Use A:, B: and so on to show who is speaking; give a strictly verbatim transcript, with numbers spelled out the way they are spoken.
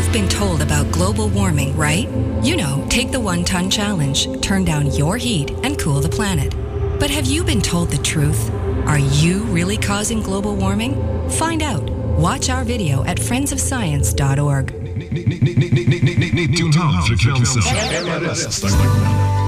A: You've been told about global warming, right? You know, take the one-ton challenge, turn down your heat, and cool the planet. But have you been told the truth? Are you really causing global warming? Find out. Watch our video at friends of science dot org.